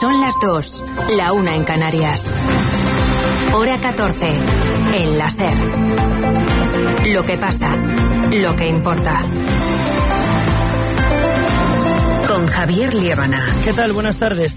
Son las 2, la 1 en Canarias. Hora 14, en la SER. Lo que pasa, lo que importa. Con Javier Liébana. ¿Qué tal? Buenas tardes.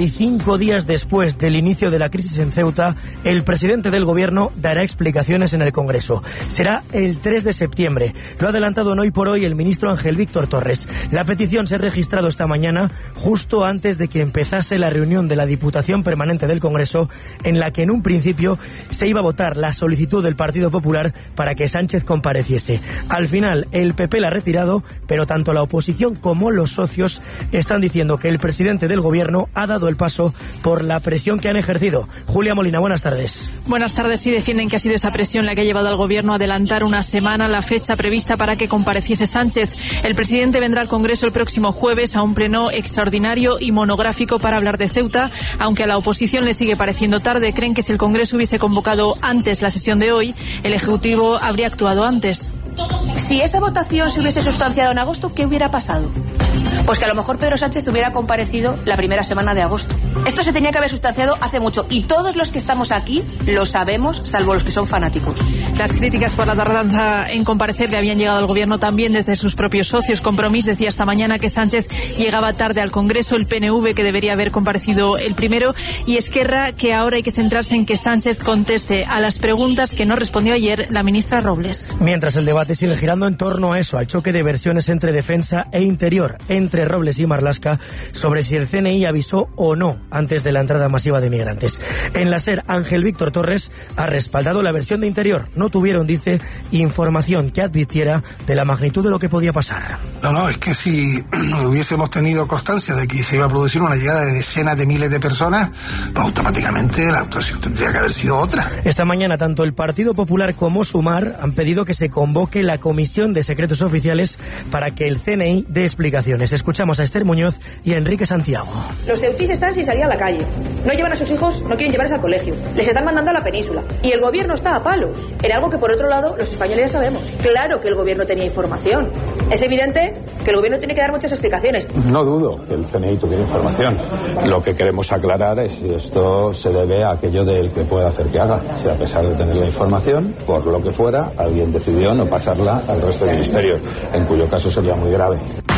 35 días después del inicio de la crisis en Ceuta, el presidente del gobierno dará explicaciones en el Congreso. Será el 3 de septiembre. Lo ha adelantado en Hoy por Hoy el ministro Ángel Víctor Torres. La petición se ha registrado esta mañana, justo antes de que empezase la reunión de la Diputación Permanente del Congreso, en la que en un principio se iba a votar la solicitud del Partido Popular para que Sánchez compareciese. Al final, el PP la ha retirado, pero tanto la oposición como los socios están diciendo que el presidente del gobierno ha dado el paso por la presión que han ejercido. Julia Molina, buenas tardes. Buenas tardes. Sí, defienden que ha sido esa presión la que ha llevado al gobierno a adelantar una semana la fecha prevista para que compareciese Sánchez. El presidente vendrá al Congreso el próximo jueves a un pleno extraordinario y monográfico para hablar de Ceuta, aunque a la oposición le sigue pareciendo tarde. Creen que si el Congreso hubiese convocado antes la sesión de hoy, el Ejecutivo habría actuado antes. Si esa votación se hubiese sustanciado en agosto, ¿qué hubiera pasado? Pues que a lo mejor Pedro Sánchez hubiera comparecido la primera semana de agosto. Esto se tenía que haber sustanciado hace mucho y todos los que estamos aquí lo sabemos, salvo los que son fanáticos. Las críticas por la tardanza en comparecer le habían llegado al gobierno también desde sus propios socios. Compromís decía esta mañana que Sánchez llegaba tarde al Congreso, el PNV que debería haber comparecido el primero y Esquerra que ahora hay que centrarse en que Sánchez conteste a las preguntas que no respondió ayer la ministra Robles. Mientras el debate sigue girando en torno a eso, al choque de versiones entre defensa e interior, entre Robles y Marlaska, sobre si el CNI avisó o no antes de la entrada masiva de migrantes. En la SER, Ángel Víctor Torres ha respaldado la versión de interior. No tuvieron, dice, información que advirtiera de la magnitud de lo que podía pasar. No, es que si hubiésemos tenido constancia de que se iba a producir una llegada de decenas de miles de personas, pues automáticamente la actuación tendría que haber sido otra. Esta mañana, tanto el Partido Popular como Sumar han pedido que se convoque la Comisión de Secretos Oficiales para que el CNI dé explicaciones. Escuchamos a Esther Muñoz y a Enrique Santiago. Los ceutís están sin salir a la calle. No llevan a sus hijos, no quieren llevarles al colegio. Les están mandando a la península. Y el gobierno está a palos. En algo que, por otro lado, los españoles ya sabemos. Claro que el gobierno tenía información. Es evidente que el gobierno tiene que dar muchas explicaciones. No dudo que el CNI tuviera información. Lo que queremos aclarar es si esto se debe a aquello del que pueda hacer que haga. Si a pesar de tener la información, por lo que fuera, alguien decidió no pasarla al resto del ministerio, en cuyo caso sería muy grave.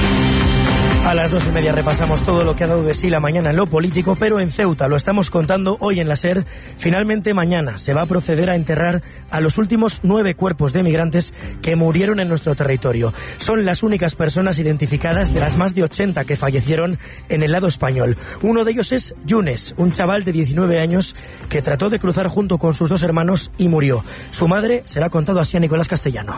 A las 2:30 repasamos todo lo que ha dado de sí la mañana en lo político, pero en Ceuta, lo estamos contando hoy en la SER, finalmente mañana se va a proceder a enterrar a los últimos 9 cuerpos de migrantes que murieron en nuestro territorio. Son las únicas personas identificadas de las más de 80 que fallecieron en el lado español. Uno de ellos es Yunes, un chaval de 19 años que trató de cruzar junto con sus 2 hermanos y murió. Su madre se la ha contado así a Nicolás Castellano.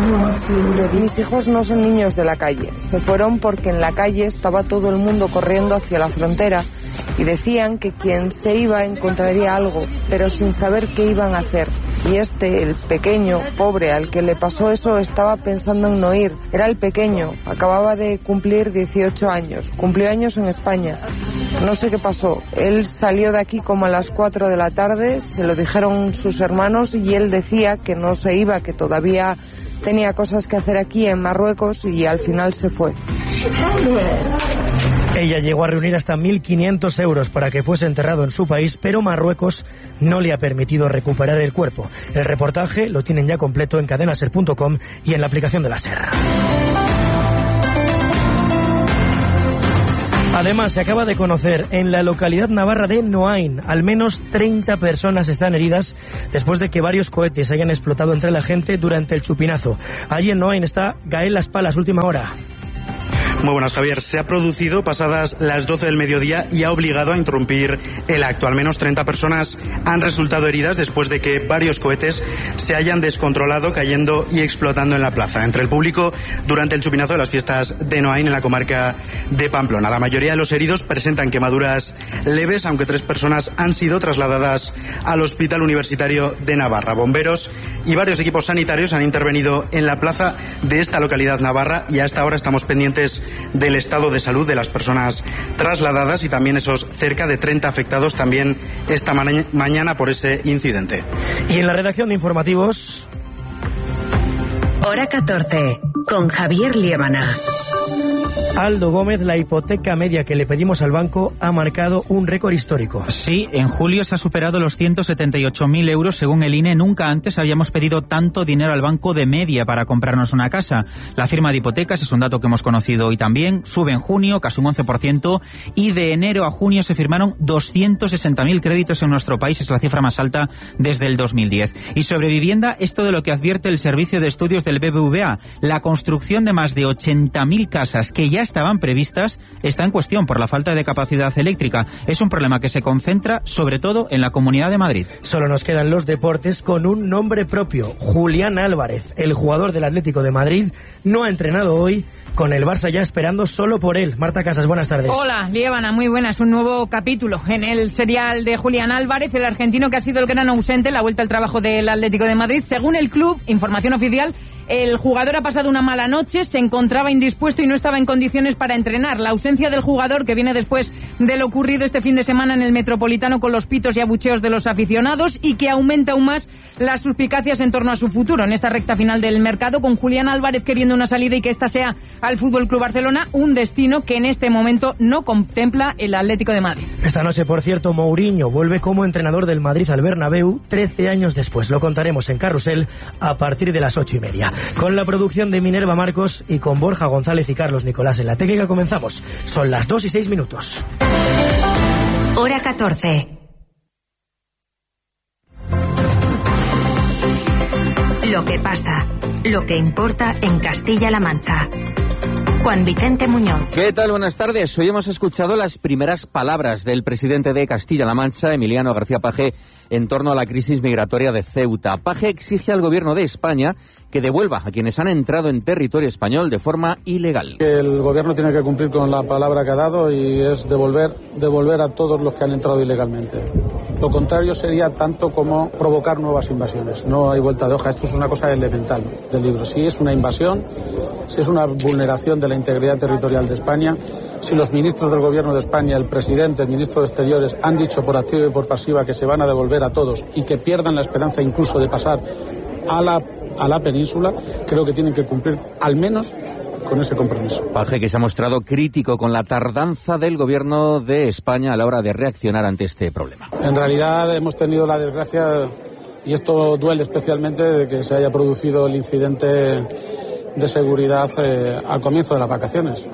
Mis hijos no son niños de la calle, se fueron porque en la calle estaba todo el mundo corriendo hacia la frontera y decían que quien se iba encontraría algo, pero sin saber qué iban a hacer. Y el pequeño, pobre, al que le pasó eso, estaba pensando en no ir. Era el pequeño, acababa de cumplir 18 años, cumplió años en España. No sé qué pasó, él salió de aquí como a las 4 de la tarde, se lo dijeron sus hermanos y él decía que no se iba, que todavía tenía cosas que hacer aquí en Marruecos y al final se fue. Ella llegó a reunir hasta 1.500 euros para que fuese enterrado en su país, pero Marruecos no le ha permitido recuperar el cuerpo. El reportaje lo tienen ya completo en cadenaser.com y en la aplicación de la SER. Además, se acaba de conocer en la localidad navarra de Noain, al menos 30 personas están heridas después de que varios cohetes hayan explotado entre la gente durante el chupinazo. Allí en Noain está Gael Las Palas, última hora. Muy buenas, Javier. Se ha producido pasadas las 12 del mediodía y ha obligado a interrumpir el acto. Al menos 30 personas han resultado heridas después de que varios cohetes se hayan descontrolado, cayendo y explotando en la plaza. Entre el público durante el chupinazo de las fiestas de Noain en la comarca de Pamplona. La mayoría de los heridos presentan quemaduras leves, aunque 3 personas han sido trasladadas al Hospital Universitario de Navarra. Bomberos y varios equipos sanitarios han intervenido en la plaza de esta localidad navarra y hasta ahora estamos pendientes del estado de salud de las personas trasladadas y también esos cerca de 30 afectados también esta mañana por ese incidente. Y en la redacción de informativos... Hora 14, con Javier Liébana. Aldo Gómez, la hipoteca media que le pedimos al banco ha marcado un récord histórico. Sí, en julio se ha superado los 178.000 euros según el INE. Nunca antes habíamos pedido tanto dinero al banco de media para comprarnos una casa. La firma de hipotecas es un dato que hemos conocido hoy también. Sube en junio, casi un 11%, y de enero a junio se firmaron 260.000 créditos en nuestro país. Es la cifra más alta desde el 2010. Y sobre vivienda, esto de lo que advierte el Servicio de Estudios del BBVA. La construcción de más de 80.000 casas que ya estaban previstas está en cuestión por la falta de capacidad eléctrica. Es un problema que se concentra sobre todo en la Comunidad de Madrid. Solo nos quedan los deportes con un nombre propio. Julián Álvarez, el jugador del Atlético de Madrid, no ha entrenado hoy, con el Barça ya esperando solo por él. Marta Casas, buenas tardes. Hola, Liébana, muy buenas. Un nuevo capítulo en el serial de Julián Álvarez, el argentino que ha sido el gran ausente en la vuelta al trabajo del Atlético de Madrid. Según el club, información oficial, el jugador ha pasado una mala noche, se encontraba indispuesto y no estaba en condiciones para entrenar. La ausencia del jugador, que viene después de lo ocurrido este fin de semana en el Metropolitano con los pitos y abucheos de los aficionados, y que aumenta aún más las suspicacias en torno a su futuro en esta recta final del mercado, con Julián Álvarez queriendo una salida y que esta sea al Fútbol Club Barcelona, un destino que en este momento no contempla el Atlético de Madrid. Esta noche, por cierto, Mourinho vuelve como entrenador del Madrid al Bernabéu 13 años después. Lo contaremos en Carrusel a partir de las 8:30. Con la producción de Minerva Marcos y con Borja González y Carlos Nicolás en la técnica comenzamos. Son las 2:06. Hora 14. Lo que pasa, lo que importa en Castilla-La Mancha. Juan Vicente Muñoz. ¿Qué tal? Buenas tardes. Hoy hemos escuchado las primeras palabras del presidente de Castilla-La Mancha, Emiliano García Paje, en torno a la crisis migratoria de Ceuta. Paje exige al gobierno de España que devuelva a quienes han entrado en territorio español de forma ilegal. El gobierno tiene que cumplir con la palabra que ha dado y es devolver a todos los que han entrado ilegalmente. Lo contrario sería tanto como provocar nuevas invasiones. No hay vuelta de hoja. Esto es una cosa elemental del libro. Si es una invasión, si es una vulneración de la integridad territorial de España, si los ministros del gobierno de España, el presidente, el ministro de Exteriores han dicho por activa y por pasiva que se van a devolver a todos y que pierdan la esperanza incluso de pasar a la península, creo que tienen que cumplir al menos con ese compromiso. Paje, que se ha mostrado crítico con la tardanza del gobierno de España a la hora de reaccionar ante este problema. En realidad hemos tenido la desgracia, y esto duele especialmente, de que se haya producido el incidente de seguridad al comienzo de las vacaciones.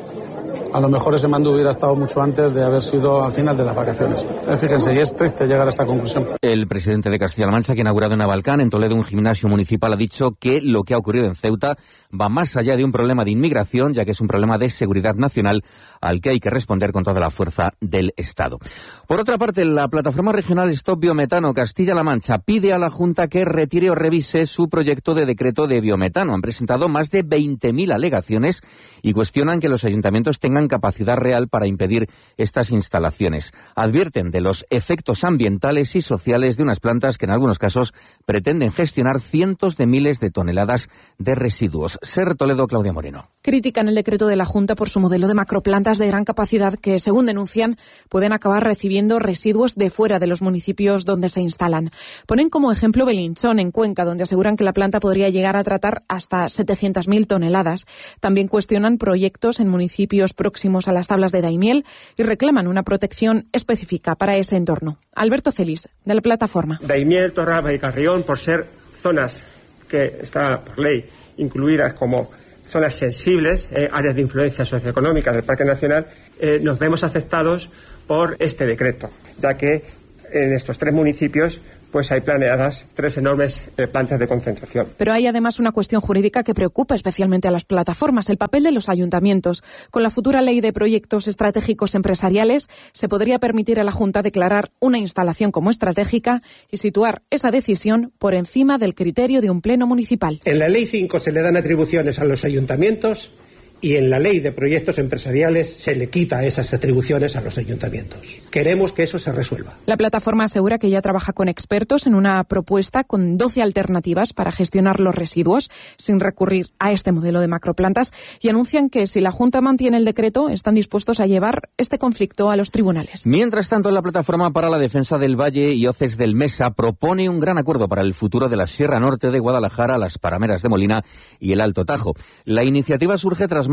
A lo mejor ese mando hubiera estado mucho antes de haber sido al final de las vacaciones. Fíjense, y es triste llegar a esta conclusión. El presidente de Castilla-La Mancha, que ha inaugurado en Navalcán, en Toledo, un gimnasio municipal, ha dicho que lo que ha ocurrido en Ceuta va más allá de un problema de inmigración, ya que es un problema de seguridad nacional al que hay que responder con toda la fuerza del Estado. Por otra parte, la plataforma regional Stop Biometano Castilla-La Mancha pide a la Junta que retire o revise su proyecto de decreto de biometano. Han presentado más de 20.000 alegaciones y cuestionan que los ayuntamientos tengan capacidad real para impedir estas instalaciones. Advierten de los efectos ambientales y sociales de unas plantas que en algunos casos pretenden gestionar cientos de miles de toneladas de residuos. Ser Toledo, Claudia Moreno. Critican el decreto de la Junta por su modelo de macroplantas de gran capacidad que, según denuncian, pueden acabar recibiendo residuos de fuera de los municipios donde se instalan. Ponen como ejemplo Belinchón, en Cuenca, donde aseguran que la planta podría llegar a tratar hasta 700.000 toneladas. También cuestionan proyectos en municipios próximos a las tablas de Daimiel y reclaman una protección específica para ese entorno. Alberto Celis, de la plataforma. Daimiel, Torralba y Carrión, por ser zonas que está por ley incluidas como zonas sensibles, áreas de influencia socioeconómica del Parque Nacional, nos vemos afectados por este decreto, ya que en estos tres municipios pues hay planeadas 3 enormes plantas de concentración. Pero hay además una cuestión jurídica que preocupa especialmente a las plataformas, el papel de los ayuntamientos. Con la futura ley de proyectos estratégicos empresariales se podría permitir a la Junta declarar una instalación como estratégica y situar esa decisión por encima del criterio de un pleno municipal. En la Ley 5 se le dan atribuciones a los ayuntamientos y en la Ley de Proyectos Empresariales se le quita esas atribuciones a los ayuntamientos. Queremos que eso se resuelva. La plataforma asegura que ya trabaja con expertos en una propuesta con 12 alternativas para gestionar los residuos sin recurrir a este modelo de macroplantas y anuncian que si la Junta mantiene el decreto están dispuestos a llevar este conflicto a los tribunales. Mientras tanto, la Plataforma para la Defensa del Valle y Hoces del Mesa propone un gran acuerdo para el futuro de la Sierra Norte de Guadalajara, las Parameras de Molina y el Alto Tajo. La iniciativa surge tras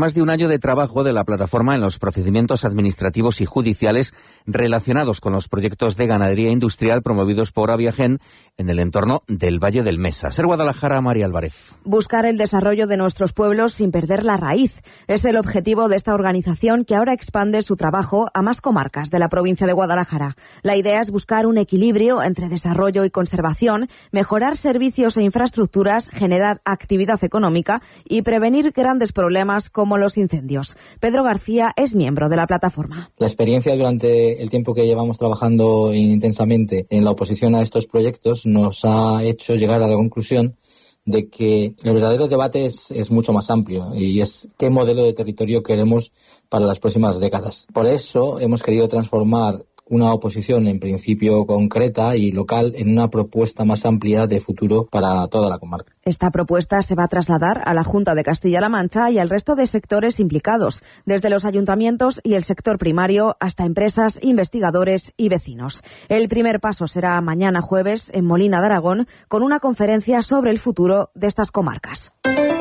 más de un año de trabajo de la plataforma en los procedimientos administrativos y judiciales relacionados con los proyectos de ganadería industrial promovidos por Aviagen en el entorno del Valle del Mesa. Ser Guadalajara, María Álvarez. Buscar el desarrollo de nuestros pueblos sin perder la raíz es el objetivo de esta organización, que ahora expande su trabajo a más comarcas de la provincia de Guadalajara. La idea es buscar un equilibrio entre desarrollo y conservación, mejorar servicios e infraestructuras, generar actividad económica y prevenir grandes problemas como los incendios. Pedro García es miembro de la plataforma. La experiencia durante el tiempo que llevamos trabajando intensamente en la oposición a estos proyectos nos ha hecho llegar a la conclusión de que el verdadero debate es mucho más amplio, y es qué modelo de territorio queremos para las próximas décadas. Por eso hemos querido transformar una oposición en principio concreta y local en una propuesta más amplia de futuro para toda la comarca. Esta propuesta se va a trasladar a la Junta de Castilla-La Mancha y al resto de sectores implicados, desde los ayuntamientos y el sector primario hasta empresas, investigadores y vecinos. El primer paso será mañana jueves en Molina de Aragón, con una conferencia sobre el futuro de estas comarcas.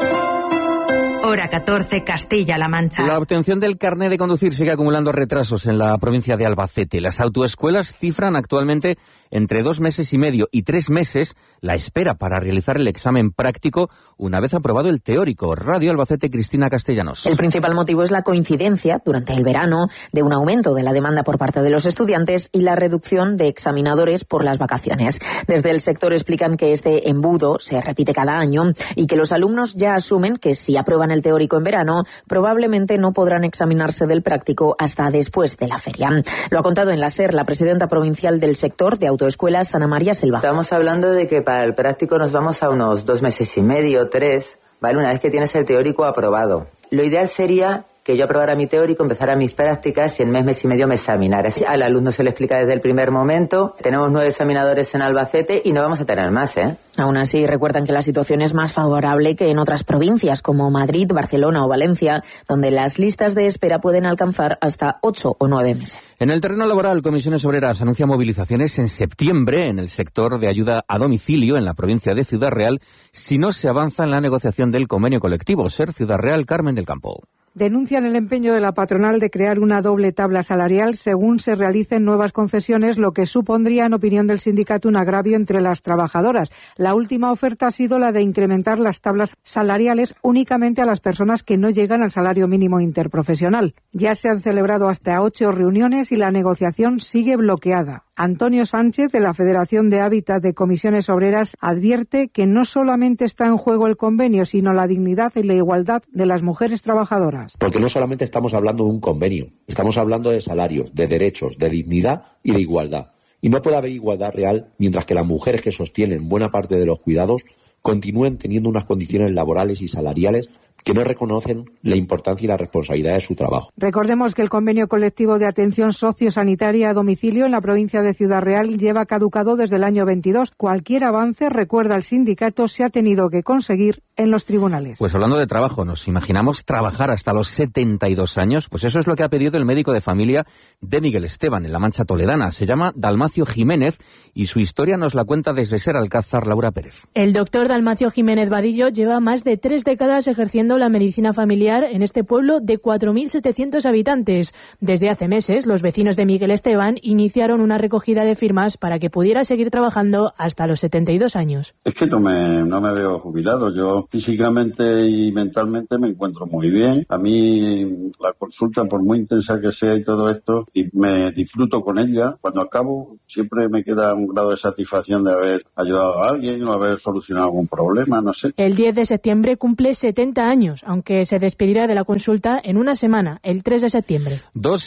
Hora 14, Castilla-La Mancha. La obtención del carné de conducir sigue acumulando retrasos en la provincia de Albacete. Las autoescuelas cifran actualmente entre 2 meses y medio y 3 meses la espera para realizar el examen práctico una vez aprobado el teórico. Radio Albacete, Cristina Castellanos. El principal motivo es la coincidencia durante el verano de un aumento de la demanda por parte de los estudiantes y la reducción de examinadores por las vacaciones. Desde el sector explican que este embudo se repite cada año y que los alumnos ya asumen que si aprueban el teórico en verano, probablemente no podrán examinarse del práctico hasta después de la feria. Lo ha contado en la SER la presidenta provincial del sector de autoescuelas, Ana María Selva. Estamos hablando de que para el práctico nos vamos a unos 2 meses y medio, 3, ¿vale? Una vez que tienes el teórico aprobado. Lo ideal sería que yo aprobara mi teórico, empezara mis prácticas y en mes y medio me examinara. Al alumno se le explica desde el primer momento. Tenemos 9 examinadores en Albacete y no vamos a tener más, ¿eh? Aún así, recuerdan que la situación es más favorable que en otras provincias como Madrid, Barcelona o Valencia, donde las listas de espera pueden alcanzar hasta 8 o 9 meses. En el terreno laboral, Comisiones Obreras anuncia movilizaciones en septiembre en el sector de ayuda a domicilio en la provincia de Ciudad Real si no se avanza en la negociación del convenio colectivo. SER Ciudad Real, Carmen del Campo. Denuncian el empeño de la patronal de crear una doble tabla salarial según se realicen nuevas concesiones, lo que supondría, en opinión del sindicato, un agravio entre las trabajadoras. La última oferta ha sido la de incrementar las tablas salariales únicamente a las personas que no llegan al salario mínimo interprofesional. Ya se han celebrado hasta 8 reuniones y la negociación sigue bloqueada. Antonio Sánchez, de la Federación de Hábitat de Comisiones Obreras, advierte que no solamente está en juego el convenio, sino la dignidad y la igualdad de las mujeres trabajadoras. Porque no solamente estamos hablando de un convenio, estamos hablando de salarios, de derechos, de dignidad y de igualdad. Y no puede haber igualdad real mientras que las mujeres que sostienen buena parte de los cuidados continúen teniendo unas condiciones laborales y salariales que no reconocen la importancia y la responsabilidad de su trabajo. Recordemos que el convenio colectivo de atención sociosanitaria a domicilio en la provincia de Ciudad Real lleva caducado desde el año 22. Cualquier avance, recuerda el sindicato, se ha tenido que conseguir en los tribunales. Pues hablando de trabajo, ¿nos imaginamos trabajar hasta los 72 años? Pues eso es lo que ha pedido el médico de familia de Miguel Esteban, en la Mancha Toledana. Se llama Dalmacio Jiménez y su historia nos la cuenta desde SER Alcázar, Laura Pérez. El doctor Dalmacio Jiménez Vadillo lleva más de 3 décadas ejerciendo la medicina familiar en este pueblo de 4.700 habitantes. Desde hace meses, los vecinos de Miguel Esteban iniciaron una recogida de firmas para que pudiera seguir trabajando hasta los 72 años. Es que no me veo jubilado. Yo físicamente y mentalmente me encuentro muy bien. A mí la consulta, por muy intensa que sea y todo esto, y me disfruto con ella. Cuando acabo, siempre me queda un grado de satisfacción de haber ayudado a alguien o haber solucionado algún problema, no sé. El 10 de septiembre cumple 70 años, aunque se despedirá de la consulta en una semana, el 3 de septiembre.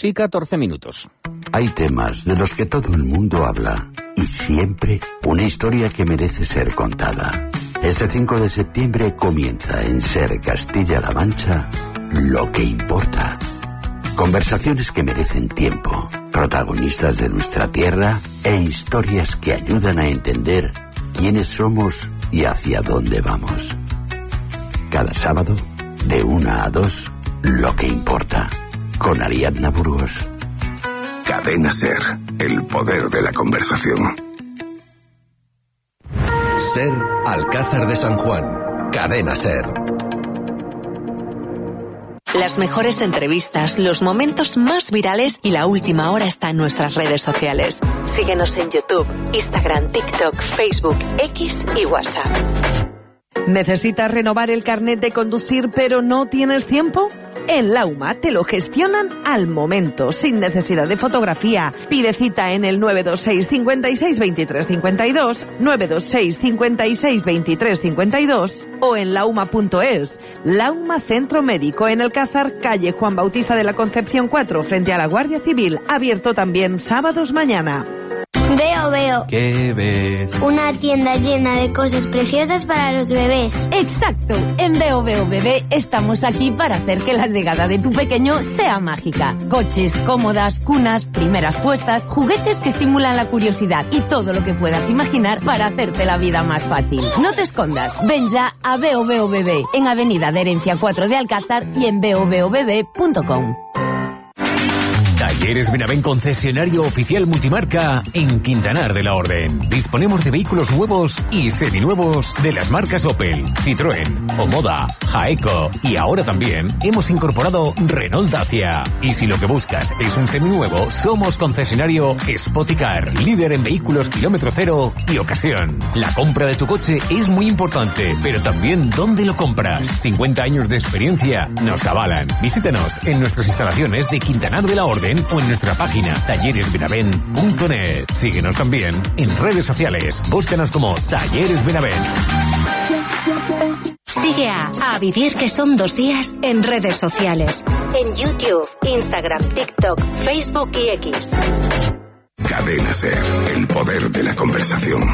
2:14. Hay temas de los que todo el mundo habla y siempre una historia que merece ser contada. Este 5 de septiembre comienza en SER Castilla-La Mancha Lo que importa. Conversaciones que merecen tiempo, protagonistas de nuestra tierra e historias que ayudan a entender quiénes somos y hacia dónde vamos. Cada sábado, de 1 a 2, Lo que importa, con Ariadna Burgos. Cadena SER, el poder de la conversación. SER Alcázar de San Juan, Cadena SER. Las mejores entrevistas, los momentos más virales y la última hora está en nuestras redes sociales. Síguenos en YouTube, Instagram, TikTok, Facebook, X y WhatsApp. ¿Necesitas renovar el carnet de conducir pero no tienes tiempo? En Lauma te lo gestionan al momento, sin necesidad de fotografía. Pide cita en el 926 56 23 52, 926 56 23 52 o en lauma.es. Lauma Centro Médico en Alcázar, calle Juan Bautista de la Concepción 4, frente a la Guardia Civil. Abierto también sábados mañana. Veo. ¿Qué ves? Una tienda llena de cosas preciosas para los bebés. Exacto. En Veo Bebé estamos aquí para hacer que la llegada de tu pequeño sea mágica. Coches, cómodas, cunas, primeras puestas, juguetes que estimulan la curiosidad y todo lo que puedas imaginar para hacerte la vida más fácil. No te escondas. Ven ya a Veo Bebé en Avenida de Herencia 4 de Alcázar y en veobebebe.com. Talleres Benavent, concesionario oficial multimarca en Quintanar de la Orden. Disponemos de vehículos nuevos y seminuevos de las marcas Opel, Citroën, Omoda, Jaeco y ahora también hemos incorporado Renault Dacia. Y si lo que buscas es un seminuevo, somos concesionario Spoticar, líder en vehículos kilómetro cero y ocasión. La compra de tu coche es muy importante, pero también dónde lo compras. 50 años de experiencia nos avalan. Visítanos en nuestras instalaciones de Quintanar de la Orden o en nuestra página talleresbenavent.net. Síguenos también en redes sociales. Búscanos como Talleres Benavent. Sigue a Vivir que son 2 días en redes sociales. En YouTube, Instagram, TikTok, Facebook y X. Cadena SER, el poder de la conversación.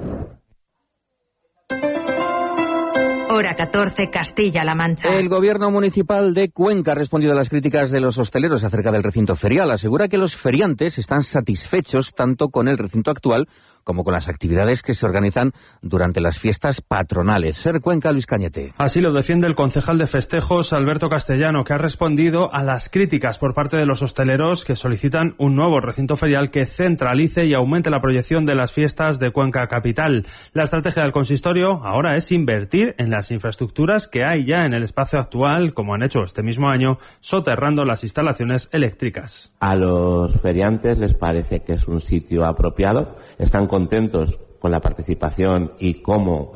Hora 14, Castilla-La Mancha. El gobierno municipal de Cuenca ha respondido a las críticas de los hosteleros acerca del recinto ferial. Asegura que los feriantes están satisfechos tanto con el recinto actual como con las actividades que se organizan durante las fiestas patronales. SER Cuenca, Luis Cañete. Así lo defiende el concejal de festejos, Alberto Castellano, que ha respondido a las críticas por parte de los hosteleros que solicitan un nuevo recinto ferial que centralice y aumente la proyección de las fiestas de Cuenca capital. La estrategia del consistorio ahora es invertir en las infraestructuras que hay ya en el espacio actual, como han hecho este mismo año, soterrando las instalaciones eléctricas. A los feriantes les parece que es un sitio apropiado, están contentos con la participación y cómo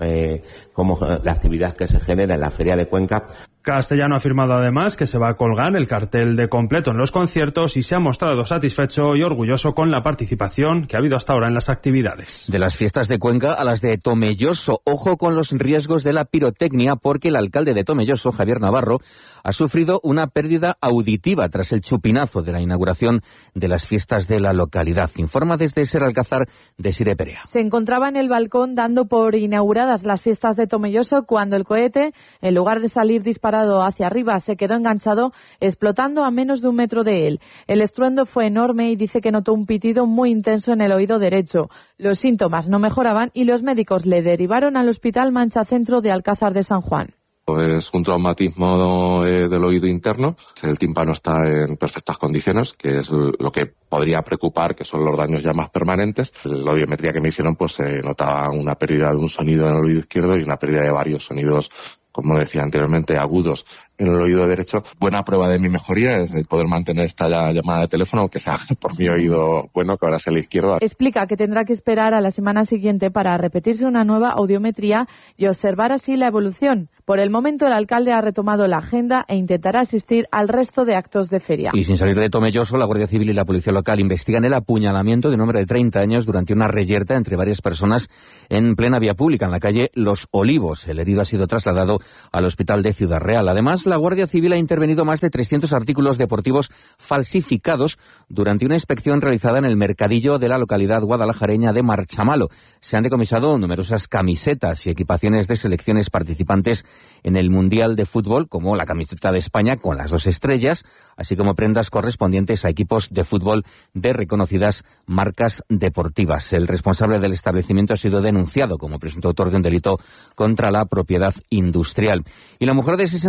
la actividad que se genera en la Feria de Cuenca. Castellano ha afirmado además que se va a colgar el cartel de completo en los conciertos y se ha mostrado satisfecho y orgulloso con la participación que ha habido hasta ahora en las actividades. De las fiestas de Cuenca a las de Tomelloso, ojo con los riesgos de la pirotecnia, porque el alcalde de Tomelloso, Javier Navarro, ha sufrido una pérdida auditiva tras el chupinazo de la inauguración de las fiestas de la localidad. Informa desde SER Alcázar Desiré Perea. Se encontraba en el balcón dando por inauguradas las fiestas de Tomelloso cuando el cohete, en lugar de salir disparado hacia arriba, se quedó enganchado, explotando a menos de 1 metro de él. El estruendo fue enorme y dice que notó un pitido muy intenso en el oído derecho. Los síntomas no mejoraban y los médicos le derivaron al Hospital Mancha Centro de Alcázar de San Juan. Es un traumatismo del oído interno. El tímpano está en perfectas condiciones, que es lo que podría preocupar, que son los daños ya más permanentes. La audiometría que me hicieron, pues se notaba una pérdida de un sonido en el oído izquierdo y una pérdida de varios sonidos, como decía anteriormente, agudos en el oído derecho. Buena prueba de mi mejoría es el poder mantener esta llamada de teléfono, aunque sea por mi oído bueno, que ahora sea el izquierdo. Explica que tendrá que esperar a la semana siguiente para repetirse una nueva audiometría y observar así la evolución. Por el momento, el alcalde ha retomado la agenda e intentará asistir al resto de actos de feria. Y sin salir de Tomelloso, la Guardia Civil y la Policía Local investigan el apuñalamiento de un hombre de 30 años durante una reyerta entre varias personas en plena vía pública, en la calle Los Olivos. El herido ha sido trasladado al hospital de Ciudad Real. Además, la Guardia Civil ha intervenido más de 300 artículos deportivos falsificados durante una inspección realizada en el mercadillo de la localidad guadalajareña de Marchamalo. Se han decomisado numerosas camisetas y equipaciones de selecciones participantes en el Mundial de Fútbol, como la camiseta de España con las 2 estrellas, así como prendas correspondientes a equipos de fútbol de reconocidas marcas deportivas. El responsable del establecimiento ha sido denunciado como presunto autor de un delito contra la propiedad industrial. Y la mujer de 68 años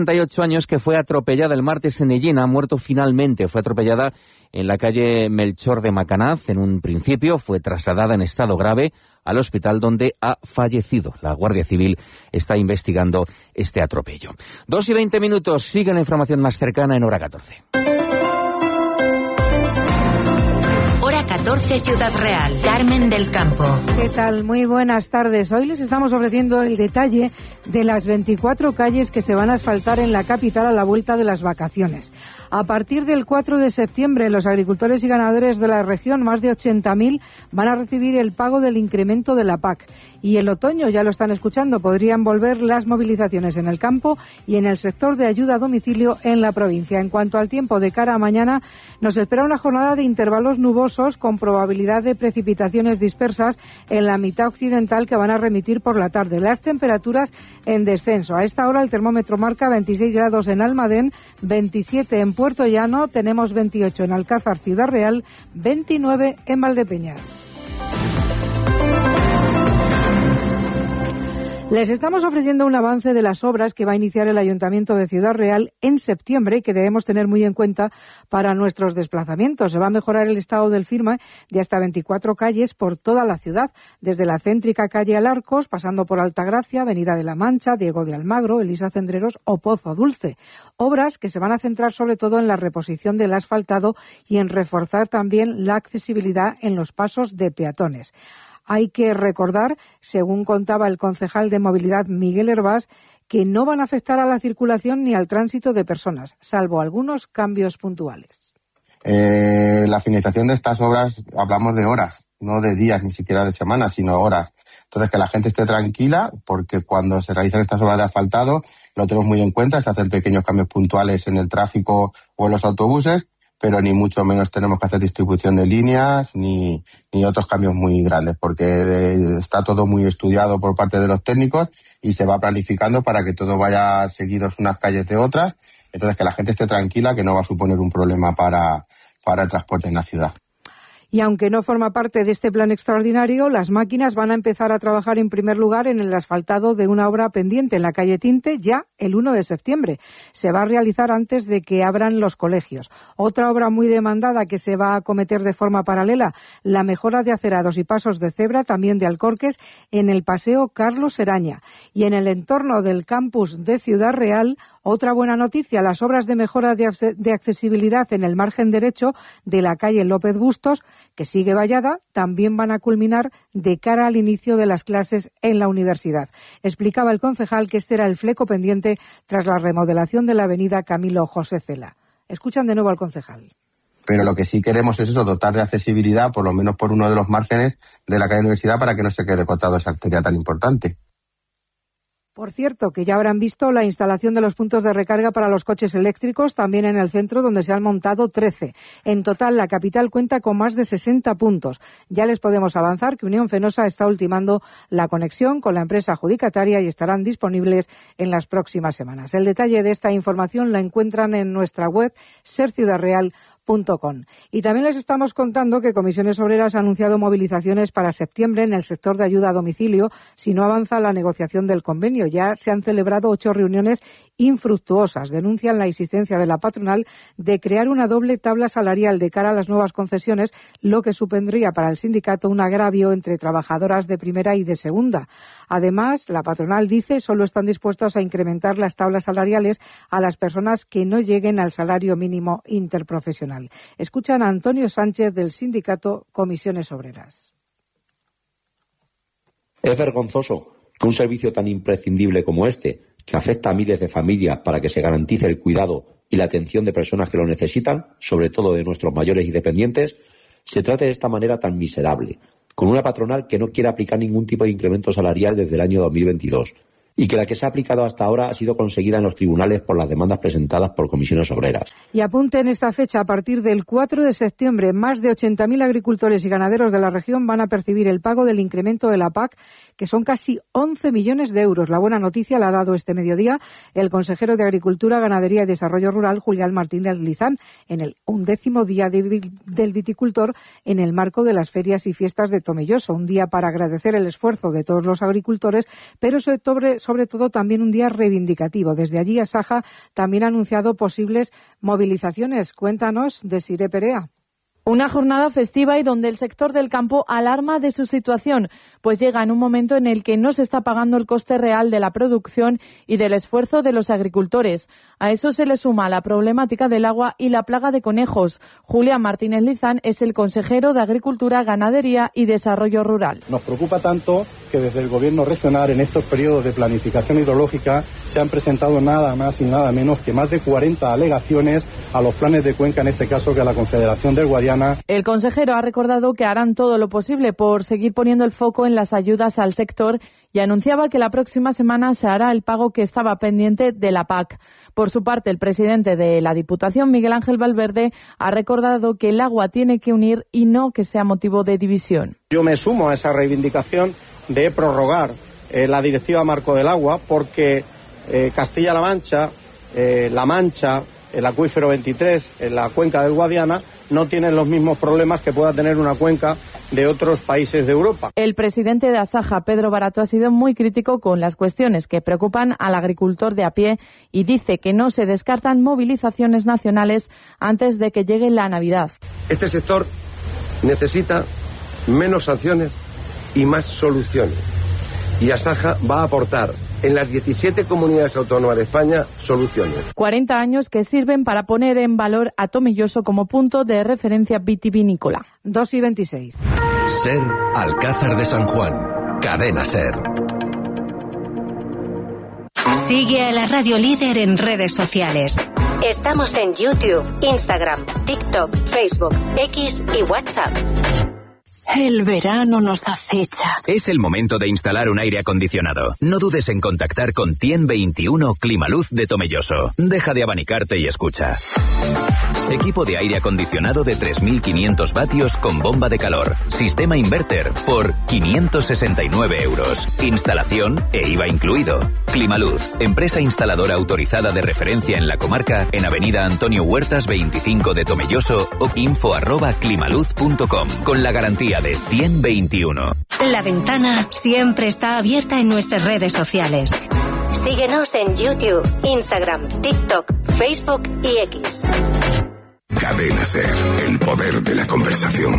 años, que fue atropellada el martes en Ellín, ha muerto finalmente. Fue atropellada en la calle Melchor de Macanaz. En un principio fue trasladada en estado grave al hospital, donde ha fallecido. La Guardia Civil está investigando este atropello. 2:20. Sigue la información más cercana en Hora 14. Hora 14, Ciudad Real. Carmen del Campo. ¿Qué tal? Muy buenas tardes. Hoy les estamos ofreciendo el detalle de las 24 calles que se van a asfaltar en la capital a la vuelta de las vacaciones. A partir del 4 de septiembre, los agricultores y ganaderos de la región, más de 80.000, van a recibir el pago del incremento de la PAC. Y el otoño, ya lo están escuchando, podrían volver las movilizaciones en el campo y en el sector de ayuda a domicilio en la provincia. En cuanto al tiempo, de cara a mañana, nos espera una jornada de intervalos nubosos con probabilidad de precipitaciones dispersas en la mitad occidental que van a remitir por la tarde. Las temperaturas en descenso. A esta hora el termómetro marca 26 grados en Almadén, 27 en Puerto Llano, tenemos 28 en Alcázar, Ciudad Real, 29 en Valdepeñas. Les estamos ofreciendo un avance de las obras que va a iniciar el Ayuntamiento de Ciudad Real en septiembre y que debemos tener muy en cuenta para nuestros desplazamientos. Se va a mejorar el estado del firme de hasta 24 calles por toda la ciudad, desde la céntrica calle Alarcos, pasando por Altagracia, Avenida de la Mancha, Diego de Almagro, Elisa Cendreros o Pozo Dulce. Obras que se van a centrar sobre todo en la reposición del asfaltado y en reforzar también la accesibilidad en los pasos de peatones. Hay que recordar, según contaba el concejal de Movilidad Miguel Hervás, que no van a afectar a la circulación ni al tránsito de personas, salvo algunos cambios puntuales. La finalización de estas obras, hablamos de horas, no de días, ni siquiera de semanas, sino horas. Entonces, que la gente esté tranquila, porque cuando se realizan estas obras de asfaltado, lo tenemos muy en cuenta, se hacen pequeños cambios puntuales en el tráfico o en los autobuses, pero ni mucho menos tenemos que hacer distribución de líneas ni otros cambios muy grandes, porque está todo muy estudiado por parte de los técnicos y se va planificando para que todo vaya seguidos unas calles de otras. Entonces, que la gente esté tranquila, que no va a suponer un problema para el transporte en la ciudad. Y aunque no forma parte de este plan extraordinario, las máquinas van a empezar a trabajar en primer lugar en el asfaltado de una obra pendiente en la calle Tinte ya el 1 de septiembre. Se va a realizar antes de que abran los colegios. Otra obra muy demandada que se va a acometer de forma paralela, la mejora de acerados y pasos de cebra, también de Alcorques, en el Paseo Carlos Eraña. Y en el entorno del campus de Ciudad Real, otra buena noticia, las obras de mejora de accesibilidad en el margen derecho de la calle López Bustos, que sigue vallada, también van a culminar de cara al inicio de las clases en la universidad. Explicaba el concejal que este era el fleco pendiente tras la remodelación de la avenida Camilo José Cela. Escuchan de nuevo al concejal. Pero lo que sí queremos es eso, dotar de accesibilidad, por lo menos por uno de los márgenes de la calle Universidad, para que no se quede cortado esa arteria tan importante. Por cierto, que ya habrán visto la instalación de los puntos de recarga para los coches eléctricos, también en el centro, donde se han montado 13. En total, la capital cuenta con más de 60 puntos. Ya les podemos avanzar que Unión Fenosa está ultimando la conexión con la empresa adjudicataria y estarán disponibles en las próximas semanas. El detalle de esta información la encuentran en nuestra web serciudadreal.com. Y también les estamos contando que Comisiones Obreras ha anunciado movilizaciones para septiembre en el sector de ayuda a domicilio si no avanza la negociación del convenio. Ya se han celebrado 8 reuniones infructuosas. Denuncian la insistencia de la patronal de crear una doble tabla salarial de cara a las nuevas concesiones, lo que supondría para el sindicato un agravio entre trabajadoras de primera y de segunda. Además, la patronal dice solo están dispuestos a incrementar las tablas salariales a las personas que no lleguen al salario mínimo interprofesional. Escuchan a Antonio Sánchez del sindicato Comisiones Obreras. Es vergonzoso que un servicio tan imprescindible como este, que afecta a miles de familias para que se garantice el cuidado y la atención de personas que lo necesitan, sobre todo de nuestros mayores y dependientes, se trate de esta manera tan miserable, con una patronal que no quiere aplicar ningún tipo de incremento salarial desde el año 2022 y que la que se ha aplicado hasta ahora ha sido conseguida en los tribunales por las demandas presentadas por Comisiones Obreras. Y apunten esta fecha, a partir del 4 de septiembre, más de 80.000 agricultores y ganaderos de la región van a percibir el pago del incremento de la PAC, que son casi 11 millones de euros. La buena noticia la ha dado este mediodía el consejero de Agricultura, Ganadería y Desarrollo Rural, Julián Martínez Lizán, en el 11º día del viticultor en el marco de las ferias y fiestas de Tomelloso. Un día para agradecer el esfuerzo de todos los agricultores, pero sobre sobre todo también un día reivindicativo. Desde allí, Asaja también ha anunciado posibles movilizaciones. Cuéntanos, Desiré Perea. Una jornada festiva y donde el sector del campo alarma de su situación, pues llega en un momento en el que no se está pagando el coste real de la producción y del esfuerzo de los agricultores. A eso se le suma la problemática del agua y la plaga de conejos. Julián Martínez Lizán es el consejero de Agricultura, Ganadería y Desarrollo Rural. Nos preocupa tanto que desde el Gobierno regional en estos periodos de planificación hidrológica se han presentado nada más y nada menos que más de 40 alegaciones a los planes de cuenca, en este caso que a la Confederación del Guadiana. El consejero ha recordado que harán todo lo posible por seguir poniendo el foco en las ayudas al sector y anunciaba que la próxima semana se hará el pago que estaba pendiente de la PAC. Por su parte, el presidente de la Diputación, Miguel Ángel Valverde, ha recordado que el agua tiene que unir y no que sea motivo de división. Yo me sumo a esa reivindicación de prorrogar la Directiva Marco del Agua porque Castilla-La Mancha, La Mancha, el acuífero 23, en la cuenca del Guadiana, no tienen los mismos problemas que pueda tener una cuenca de otros países de Europa. El presidente de Asaja, Pedro Barato, ha sido muy crítico con las cuestiones que preocupan al agricultor de a pie y dice que no se descartan movilizaciones nacionales antes de que llegue la Navidad. Este sector necesita menos sanciones y más soluciones. Y Asaja va a aportar en las 17 comunidades autónomas de España soluciones. 40 años que sirven para poner en valor a Tomelloso como punto de referencia vitivinícola. 2:26. SER Alcázar de San Juan. Cadena SER. Sigue a la Radio Líder en redes sociales. Estamos en YouTube, Instagram, TikTok, Facebook, X y WhatsApp. El verano nos acecha. Es el momento de instalar un aire acondicionado. No dudes en contactar con Tien21 Climaluz de Tomelloso. Deja de abanicarte y escucha. Equipo de aire acondicionado de 3.500 vatios con bomba de calor. Sistema inverter por 569 euros. Instalación e IVA incluido. Climaluz, empresa instaladora autorizada de referencia en la comarca, en Avenida Antonio Huertas 25 de Tomelloso o info@climaluz.com, con la garantía de Tien21. La ventana siempre está abierta en nuestras redes sociales. Síguenos en YouTube, Instagram, TikTok, Facebook y X. Cadena SER, el poder de la conversación.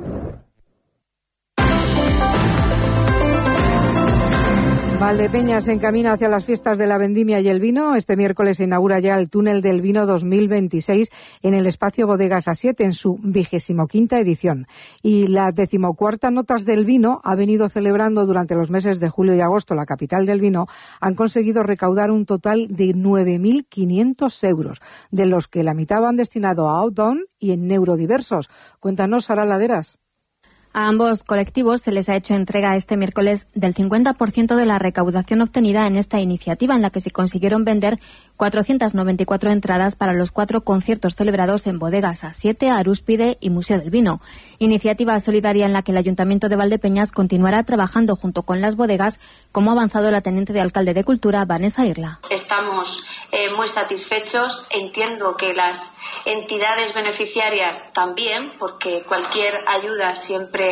Valdepeñas se encamina hacia las fiestas de la vendimia y el vino. Este miércoles se inaugura ya el Túnel del Vino 2026 en el espacio Bodegas A7 en su 25ª edición. Y las 14ª Notas del Vino ha venido celebrando durante los meses de julio y agosto la capital del vino. Han conseguido recaudar un total de 9.500 euros, de los que la mitad van destinado a Outdown y en neurodiversos. Cuéntanos, Sara Laderas. A ambos colectivos se les ha hecho entrega este miércoles del 50% de la recaudación obtenida en esta iniciativa, en la que se consiguieron vender 494 entradas para los 4 conciertos celebrados en Bodegas A7, Arúspide y Museo del Vino. Iniciativa solidaria en la que el Ayuntamiento de Valdepeñas continuará trabajando junto con las bodegas, como ha avanzado la teniente de alcalde de Cultura, Vanessa Irla. Estamos muy satisfechos. Entiendo que las entidades beneficiarias también, porque cualquier ayuda siempre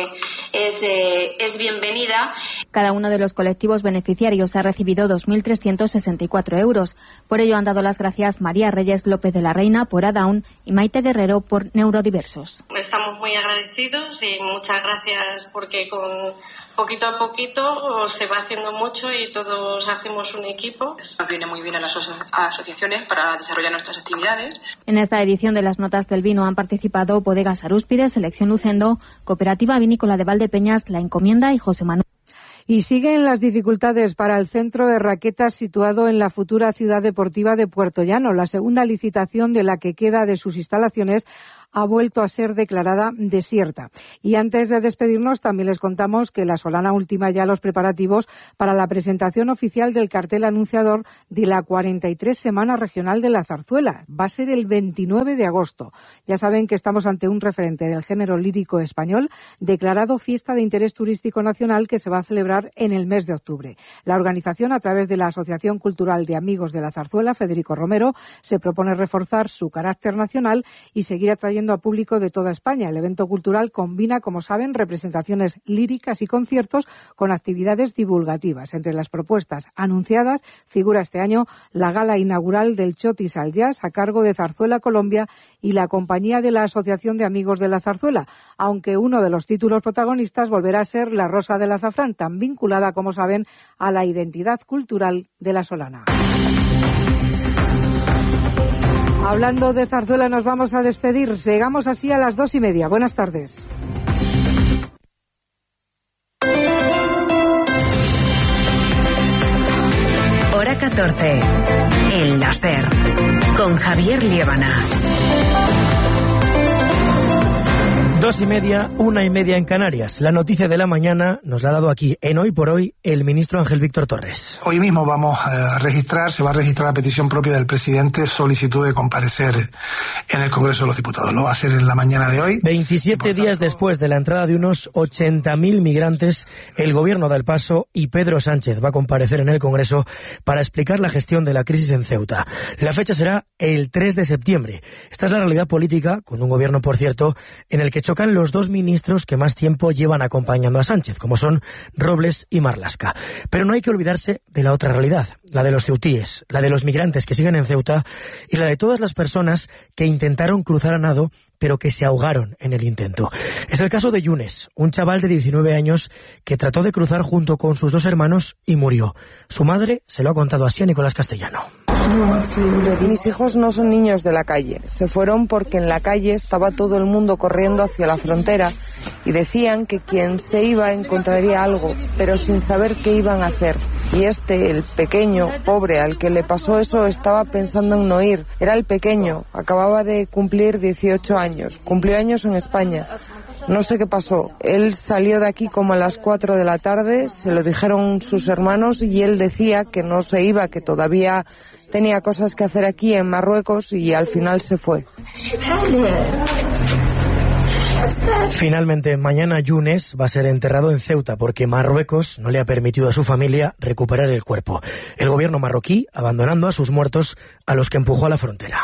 es bienvenida. Cada uno de los colectivos beneficiarios ha recibido 2.364 euros. Por ello han dado las gracias María Reyes López de la Reina por Adaun y Maite Guerrero por Neurodiversos. Estamos muy agradecidos y muchas gracias, porque con poquito a poquito se va haciendo mucho y todos hacemos un equipo. Nos viene muy bien a las asociaciones para desarrollar nuestras actividades. En esta edición de las Notas del Vino han participado Bodegas Arúspide, Selección Lucendo, Cooperativa Vinícola de Valdepeñas, La Encomienda y José Manuel. Y siguen las dificultades para el centro de raquetas situado en la futura ciudad deportiva de Puerto Llano. La segunda licitación de la que queda de sus instalaciones ha vuelto a ser declarada desierta. Y antes de despedirnos, también les contamos que la Solana ultima ya los preparativos para la presentación oficial del cartel anunciador de la 43 Semana Regional de la Zarzuela. Va a ser el 29 de agosto. Ya saben que estamos ante un referente del género lírico español, declarado fiesta de interés turístico nacional, que se va a celebrar en el mes de octubre. La organización, a través de la Asociación Cultural de Amigos de la Zarzuela, Federico Romero, se propone reforzar su carácter nacional y seguir atrayendo atrayendo a público de toda España. El evento cultural combina, como saben, representaciones líricas y conciertos con actividades divulgativas. Entre las propuestas anunciadas figura este año la gala inaugural del Chotis al Jazz a cargo de Zarzuela Colombia y la compañía de la Asociación de Amigos de la Zarzuela, aunque uno de los títulos protagonistas volverá a ser La Rosa del Azafrán, tan vinculada, como saben, a la identidad cultural de la Solana. Hablando de zarzuela, nos vamos a despedir. Llegamos así a las 2:30. Buenas tardes. Hora 14. En la SER. Con Javier Liébana. 2:30, 1:30 en Canarias. La noticia de la mañana nos la ha dado aquí, en Hoy por Hoy, el ministro Ángel Víctor Torres. Hoy mismo se va a registrar a petición propia del presidente solicitud de comparecer en el Congreso de los Diputados. Lo va a hacer en la mañana de hoy. 27 días después de la entrada de unos 80.000 migrantes, el gobierno da el paso y Pedro Sánchez va a comparecer en el Congreso para explicar la gestión de la crisis en Ceuta. La fecha será el 3 de septiembre. Esta es la realidad política, con un gobierno, por cierto, en el que chocan los dos ministros que más tiempo llevan acompañando a Sánchez, como son Robles y Marlaska. Pero no hay que olvidarse de la otra realidad, la de los ceutíes, la de los migrantes que siguen en Ceuta y la de todas las personas que intentaron cruzar a nado pero que se ahogaron en el intento. Es el caso de Yunes, un chaval de 19 años que trató de cruzar junto con sus dos hermanos y murió. Su madre se lo ha contado así a Nicolás Castellano. Mis hijos no son niños de la calle. Se fueron porque en la calle estaba todo el mundo corriendo hacia la frontera y decían que quien se iba encontraría algo, pero sin saber qué iban a hacer. Y el pequeño, pobre, al que le pasó eso, estaba pensando en no ir. Era el pequeño, acababa de cumplir 18 años, cumplió años en España. No sé qué pasó. Él salió de aquí como a las 4 de la tarde, se lo dijeron sus hermanos y él decía que no se iba, que todavía tenía cosas que hacer aquí en Marruecos y al final se fue. Finalmente, mañana Yunes va a ser enterrado en Ceuta porque Marruecos no le ha permitido a su familia recuperar el cuerpo. El gobierno marroquí abandonando a sus muertos a los que empujó a la frontera.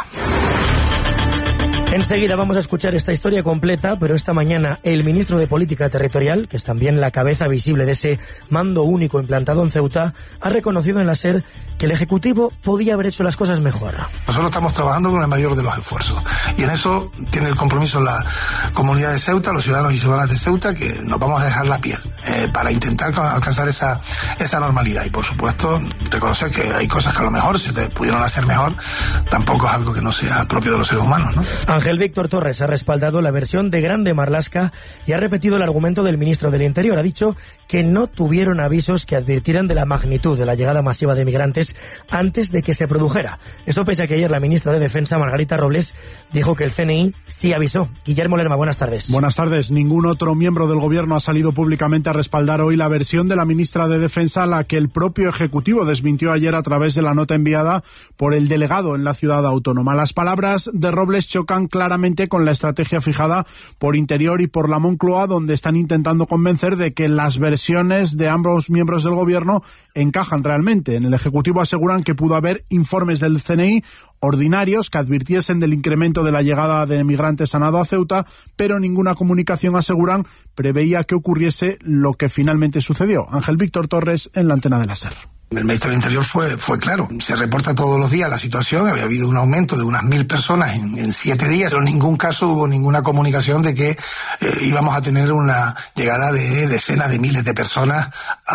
Enseguida vamos a escuchar esta historia completa, pero esta mañana el ministro de Política Territorial, que es también la cabeza visible de ese mando único implantado en Ceuta, ha reconocido en la SER que el Ejecutivo podía haber hecho las cosas mejor. Nosotros estamos trabajando con el mayor de los esfuerzos y en eso tiene el compromiso la comunidad de Ceuta, los ciudadanos y ciudadanas de Ceuta, que nos vamos a dejar la piel para intentar alcanzar esa normalidad y por supuesto reconocer que hay cosas que a lo mejor se te pudieron hacer mejor, tampoco es algo que no sea propio de los seres humanos, ¿no? Ángel Víctor Torres ha respaldado la versión de Grande Marlaska y ha repetido el argumento del ministro del Interior. Ha dicho que no tuvieron avisos que advirtieran de la magnitud de la llegada masiva de migrantes antes de que se produjera. Esto pese a que ayer la ministra de Defensa, Margarita Robles, dijo que el CNI sí avisó. Guillermo Lerma, buenas tardes. Buenas tardes. Ningún otro miembro del Gobierno ha salido públicamente a respaldar hoy la versión de la ministra de Defensa, la que el propio Ejecutivo desmintió ayer a través de la nota enviada por el delegado en la ciudad autónoma. Las palabras de Robles chocan claramente con la estrategia fijada por Interior y por la Moncloa, donde están intentando convencer de que las versiones de ambos miembros del Gobierno encajan realmente. En el Ejecutivo aseguran que pudo haber informes del CNI ordinarios que advirtiesen del incremento de la llegada de migrantes a nado a Ceuta, pero ninguna comunicación, aseguran, preveía que ocurriese lo que finalmente sucedió. Ángel Víctor Torres en la antena de la SER. El ministro del Interior fue claro. Se reporta todos los días la situación. Había habido un aumento de unas 1.000 personas en 7 días, pero en ningún caso hubo ninguna comunicación de que íbamos a tener una llegada de decenas de miles de personas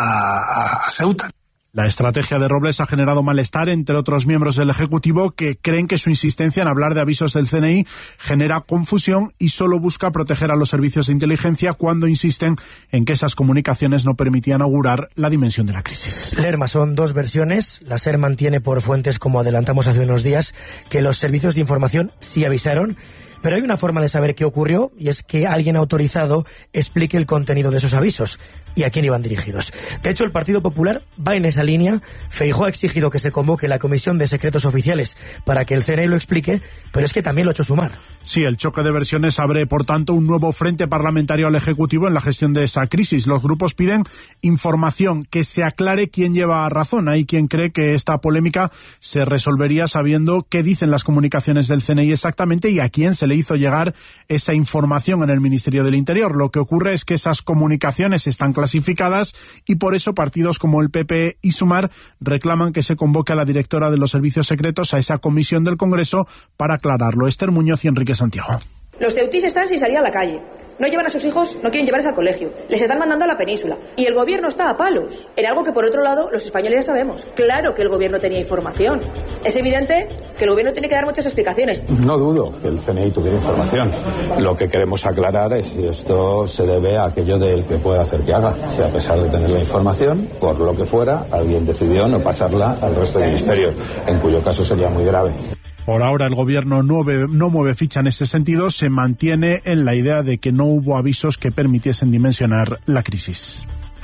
a Ceuta. La estrategia de Robles ha generado malestar entre otros miembros del Ejecutivo que creen que su insistencia en hablar de avisos del CNI genera confusión y solo busca proteger a los servicios de inteligencia cuando insisten en que esas comunicaciones no permitían augurar la dimensión de la crisis. Lerma, son dos versiones. La SER mantiene por fuentes, como adelantamos hace unos días, que los servicios de información sí avisaron. Pero hay una forma de saber qué ocurrió y es que alguien autorizado explique el contenido de esos avisos. y a quién iban dirigidos. De hecho, el Partido Popular va en esa línea. Feijóo ha exigido que se convoque la Comisión de Secretos Oficiales para que el CNI lo explique, pero es que también lo ha hecho Sumar. Sí, el choque de versiones abre, por tanto, un nuevo frente parlamentario al Ejecutivo en la gestión de esa crisis. Los grupos piden información, que se aclare quién lleva razón. Hay quien cree que esta polémica se resolvería sabiendo qué dicen las comunicaciones del CNI exactamente y a quién se le hizo llegar esa información en el Ministerio del Interior. Lo que ocurre es que esas comunicaciones están clasificadas y por eso partidos como el PP y Sumar reclaman que se convoque a la directora de los servicios secretos a esa comisión del Congreso para aclararlo. Esther Muñoz y Enrique Santiago. Los ceutís están sin salir a la calle. No llevan a sus hijos, no quieren llevarles al colegio. Les están mandando a la península. Y el gobierno está a palos. En algo que, por otro lado, los españoles ya sabemos. Claro que el gobierno tenía información. Es evidente que el gobierno tiene que dar muchas explicaciones. No dudo que el CNI tuviera información. Lo que queremos aclarar es si esto se debe a aquello del que puede hacer que haga. Si a pesar de tener la información, por lo que fuera, alguien decidió no pasarla al resto de ministerios, en cuyo caso sería muy grave. Por ahora el gobierno no mueve ficha en ese sentido, se mantiene en la idea de que no hubo avisos que permitiesen dimensionar la crisis.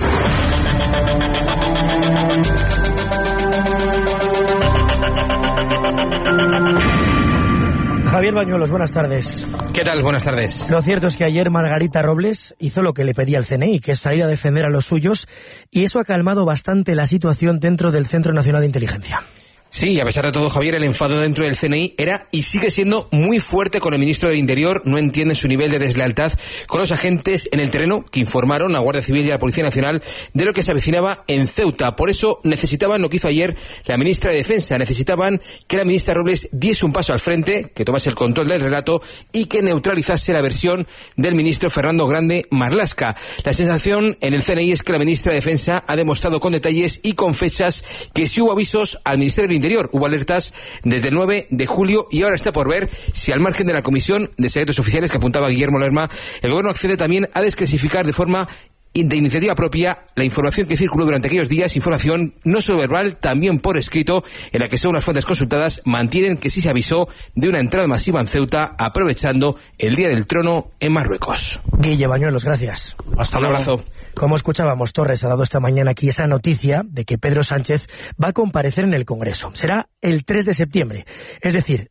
Javier Bañuelos, buenas tardes. ¿Qué tal? Buenas tardes. Lo cierto es que ayer Margarita Robles hizo lo que le pedía el CNI, que es salir a defender a los suyos, y eso ha calmado bastante la situación dentro del Centro Nacional de Inteligencia. Sí, a pesar de todo, Javier, el enfado dentro del CNI era y sigue siendo muy fuerte con el ministro del Interior. No entienden su nivel de deslealtad con los agentes en el terreno que informaron a la Guardia Civil y a la Policía Nacional de lo que se avecinaba en Ceuta. Por eso necesitaban lo que hizo ayer la ministra de Defensa. Necesitaban que la ministra Robles diese un paso al frente, que tomase el control del relato y que neutralizase la versión del ministro Fernando Grande Marlaska. La sensación en el CNI es que la ministra de Defensa ha demostrado con detalles y con fechas que sí hubo avisos al Ministerio del Interior. Hubo alertas desde el 9 de julio y ahora está por ver si, al margen de la Comisión de Secretos Oficiales que apuntaba Guillermo Lerma, el gobierno accede también a desclasificar de forma de iniciativa propia la información que circuló durante aquellos días, información no solo verbal, también por escrito, en la que, según las fuentes consultadas, mantienen que sí se avisó de una entrada masiva en Ceuta, aprovechando el Día del Trono en Marruecos. Guille Bañuelos, gracias. Hasta luego. Un abrazo. Como escuchábamos, Torres ha dado esta mañana aquí esa noticia de que Pedro Sánchez va a comparecer en el Congreso. Será el 3 de septiembre, es decir,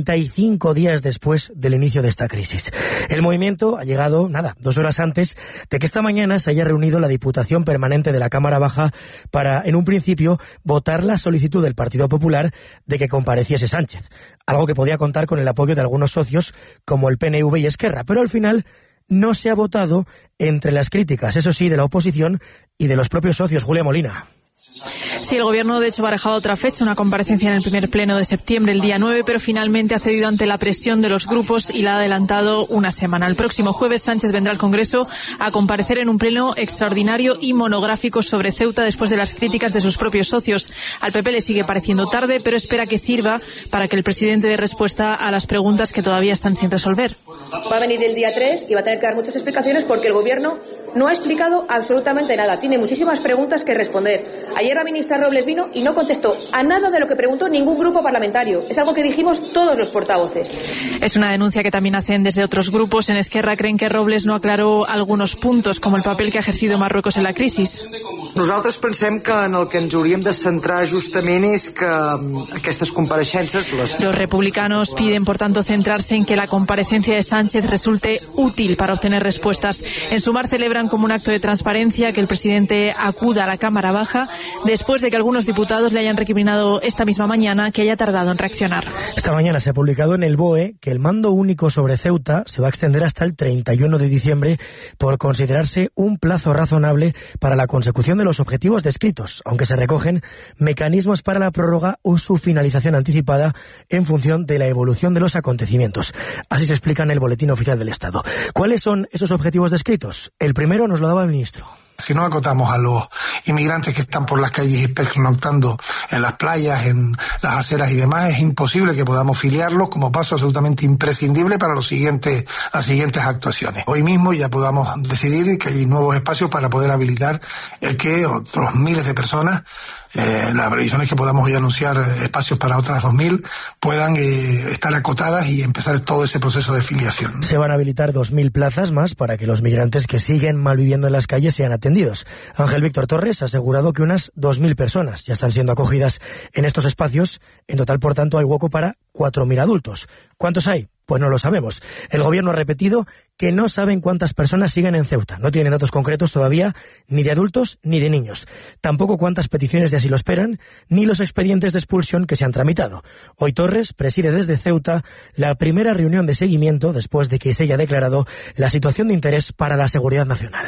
35 días después del inicio de esta crisis. El movimiento ha llegado, 2 horas antes de que esta mañana se haya reunido la Diputación Permanente de la Cámara Baja para, en un principio, votar la solicitud del Partido Popular de que compareciese Sánchez. Algo que podía contar con el apoyo de algunos socios como el PNV y Esquerra, pero al final no se ha votado entre las críticas, eso sí, de la oposición y de los propios socios. Julia Molina. Sí, el Gobierno de hecho ha barajado otra fecha, una comparecencia en el primer pleno de septiembre, el día 9, pero finalmente ha cedido ante la presión de los grupos y la ha adelantado una semana. El próximo jueves Sánchez vendrá al Congreso a comparecer en un pleno extraordinario y monográfico sobre Ceuta después de las críticas de sus propios socios. Al PP le sigue pareciendo tarde, pero espera que sirva para que el presidente dé respuesta a las preguntas que todavía están sin resolver. Va a venir el día 3 y va a tener que dar muchas explicaciones porque el Gobierno no ha explicado absolutamente nada. Tiene muchísimas preguntas que responder. Ayer la ministra Robles vino y no contestó a nada de lo que preguntó ningún grupo parlamentario. Es algo que dijimos todos los portavoces. Es una denuncia que también hacen desde otros grupos. En Esquerra creen que Robles no aclaró algunos puntos, como el papel que ha ejercido Marruecos en la crisis. Nosaltres pensem que en el que ens hauríem de centrar justament és que aquestes compareixences... Los republicanos piden, por tanto, centrarse en que la comparecencia de Sánchez resulte útil para obtener respuestas. En Sumar celebran como un acto de transparencia que el presidente acuda a la Cámara Baja después de que algunos diputados le hayan recriminado esta misma mañana que haya tardado en reaccionar. Esta mañana se ha publicado en el BOE que el mando único sobre Ceuta se va a extender hasta el 31 de diciembre por considerarse un plazo razonable para la consecución de los objetivos descritos, aunque se recogen mecanismos para la prórroga o su finalización anticipada en función de la evolución de los acontecimientos. Así se explica en el Boletín Oficial del Estado. ¿Cuáles son esos objetivos descritos? El primero nos lo daba el ministro. Si no acotamos a los inmigrantes que están por las calles y pernoctando en las playas, en las aceras y demás, es imposible que podamos filiarlos como paso absolutamente imprescindible para las siguientes actuaciones. Hoy mismo ya podamos decidir que hay nuevos espacios para poder habilitar el que otros miles de personas La previsión es que podamos hoy anunciar espacios para otras 2.000, puedan estar acotadas y empezar todo ese proceso de filiación. Se van a habilitar 2.000 plazas más para que los migrantes que siguen malviviendo en las calles sean atendidos. Ángel Víctor Torres ha asegurado que unas 2.000 personas ya están siendo acogidas en estos espacios. En total, por tanto, hay hueco para 4.000 adultos. ¿Cuántos hay? Pues no lo sabemos. El gobierno ha repetido que no saben cuántas personas siguen en Ceuta. No tienen datos concretos todavía, ni de adultos ni de niños. Tampoco cuántas peticiones de asilo esperan, ni los expedientes de expulsión que se han tramitado. Hoy Torres preside desde Ceuta la primera reunión de seguimiento después de que se haya declarado la situación de interés para la seguridad nacional.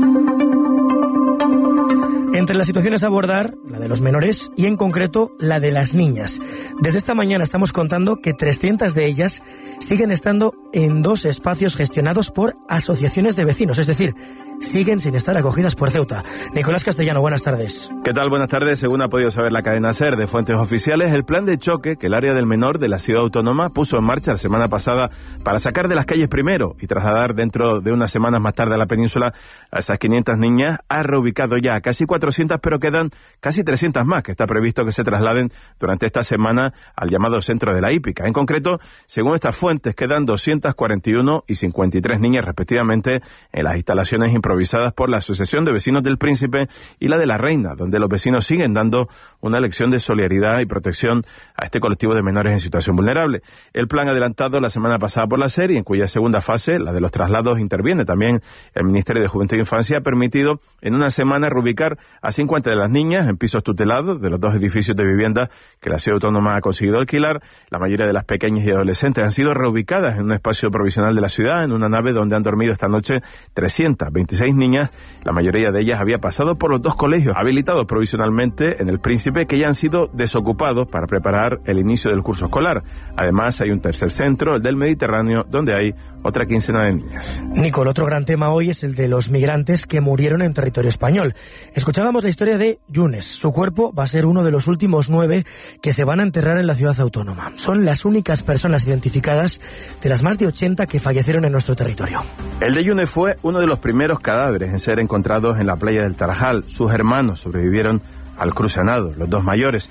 Entre las situaciones a abordar, la de los menores y en concreto la de las niñas. Desde esta mañana estamos contando que 300 de ellas siguen estando en 2 espacios gestionados por asociaciones de vecinos, es decir, siguen sin estar acogidas por Ceuta. Nicolás Castellano, buenas tardes. ¿Qué tal? Buenas tardes. Según ha podido saber la cadena SER de fuentes oficiales, el plan de choque que el área del menor de la ciudad autónoma puso en marcha la semana pasada para sacar de las calles primero y trasladar dentro de unas semanas más tarde a la península a esas 500 niñas, ha reubicado ya a casi 400, pero quedan casi 300 más que está previsto que se trasladen durante esta semana al llamado centro de la hípica. En concreto, según estas fuentes, quedan 241 y 53 niñas respectivamente en las instalaciones improvisadas por la Asociación de Vecinos del Príncipe y la de la Reina, donde los vecinos siguen dando una lección de solidaridad y protección a este colectivo de menores en situación vulnerable. El plan adelantado la semana pasada por la SER, y en cuya segunda fase, la de los traslados, interviene también el Ministerio de Juventud e Infancia, ha permitido en una semana reubicar a 50 de las niñas en pisos tutelados de los 2 edificios de vivienda que la ciudad autónoma ha conseguido alquilar. La mayoría de las pequeñas y adolescentes han sido reubicadas en un espacio provisional de la ciudad, en una nave donde han dormido esta noche 326 niñas. La mayoría de ellas había pasado por los 2 colegios habilitados provisionalmente en el Príncipe, que ya han sido desocupados para preparar el inicio del curso escolar. Además, hay un tercer centro, el del Mediterráneo, donde hay otra quincena de niñas. Nico, el otro gran tema hoy es el de los migrantes que murieron en territorio español. Escuchábamos la historia de Yunes. Su cuerpo va a ser uno de los últimos 9 que se van a enterrar en la ciudad autónoma. Son las únicas personas identificadas de las más de 80 que fallecieron en nuestro territorio. El de Yunes fue uno de los primeros cadáveres en ser encontrados en la playa del Tarajal. Sus hermanos sobrevivieron al cruce a nado, los 2 mayores.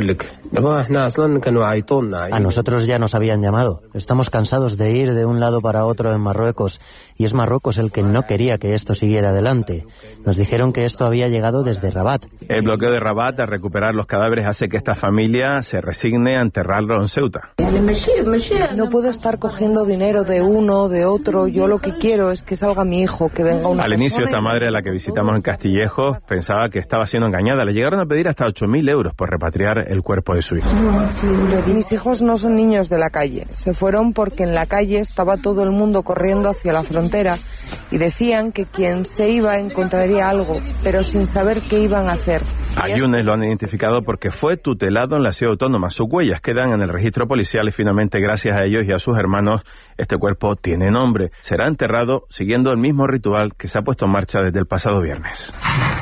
A nosotros ya nos habían llamado. Estamos cansados de ir de un lado para otro en Marruecos, y es Marruecos el que no quería que esto siguiera adelante. Nos dijeron que esto había llegado desde Rabat. El bloqueo de Rabat a recuperar los cadáveres hace que esta familia se resigne a enterrarlo en Ceuta. No puedo estar cogiendo dinero de uno, de otro. Yo lo que quiero es que salga mi hijo, que venga una persona. Al inicio, esta madre a la que visitamos en Castillejos pensaba que estaba siendo engañada. Le llegaron a pedir hasta 8.000 euros por repatriar el cuerpo de su hijo. Mis hijos no son niños de la calle. Se fueron porque en la calle estaba todo el mundo corriendo hacia la frontera y decían que quien se iba encontraría algo, pero sin saber qué iban a hacer. A Yunes lo han identificado porque fue tutelado en la ciudad autónoma. Sus huellas quedan en el registro policial y finalmente, gracias a ellos y a sus hermanos, este cuerpo tiene nombre. Será enterrado siguiendo el mismo ritual que se ha puesto en marcha desde el pasado viernes.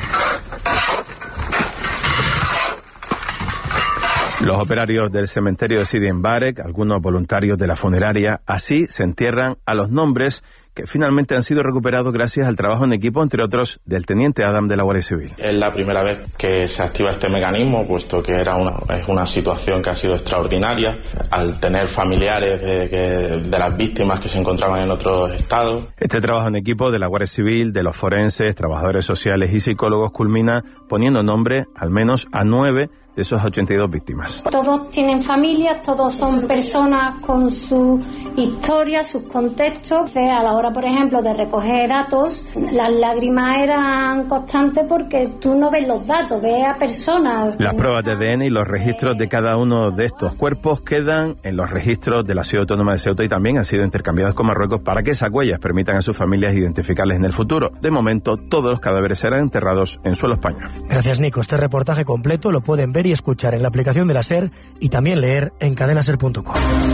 Los operarios del cementerio de Sidi Mbarek, algunos voluntarios de la funeraria, así se entierran a los nombres que finalmente han sido recuperados gracias al trabajo en equipo, entre otros, del teniente Adam de la Guardia Civil. Es la primera vez que se activa este mecanismo, puesto que es una situación que ha sido extraordinaria, al tener familiares de las víctimas que se encontraban en otros estados. Este trabajo en equipo de la Guardia Civil, de los forenses, trabajadores sociales y psicólogos culmina poniendo nombre al menos a 9 de esos 82 víctimas. Todos tienen familias, todos son personas con su historia, sus contextos. A la hora, por ejemplo, de recoger datos, las lágrimas eran constantes porque tú no ves los datos, ves a personas. Las pruebas de ADN y los registros de cada uno de estos cuerpos quedan en los registros de la Ciudad Autónoma de Ceuta y también han sido intercambiados con Marruecos para que esas huellas permitan a sus familias identificarles en el futuro. De momento, todos los cadáveres serán enterrados en suelo español. Gracias, Nico. Este reportaje completo lo pueden ver y escuchar en la aplicación de la SER y también leer en cadenaser.com.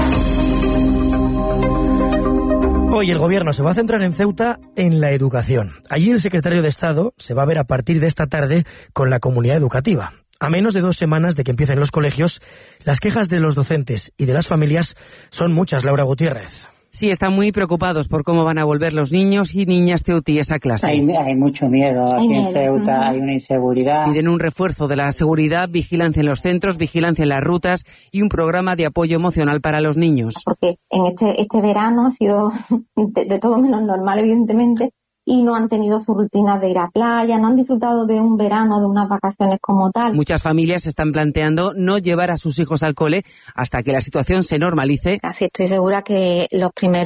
Hoy el gobierno se va a centrar en Ceuta en la educación. Allí el secretario de Estado se va a ver a partir de esta tarde con la comunidad educativa. A menos de 2 semanas de que empiecen los colegios, las quejas de los docentes y de las familias son muchas, Laura Gutiérrez. Sí, están muy preocupados por cómo van a volver los niños y niñas ceutíes a clase. Hay mucho miedo aquí en Ceuta, hay una inseguridad. Piden un refuerzo de la seguridad, vigilancia en los centros, vigilancia en las rutas y un programa de apoyo emocional para los niños. Porque en este verano ha sido de todo menos normal, evidentemente, y no han tenido su rutina de ir a playa, no han disfrutado de un verano, de unas vacaciones como tal. Muchas familias están planteando no llevar a sus hijos al cole hasta que la situación se normalice. Casi estoy segura que los primeros